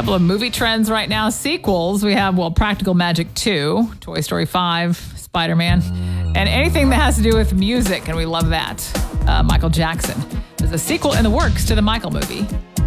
couple of movie trends right now. Sequels, we have, Practical Magic 2, Toy Story 5, Spider-Man, and anything that has to do with music, and we love that. Michael Jackson. There's a sequel in the works to the Michael movie.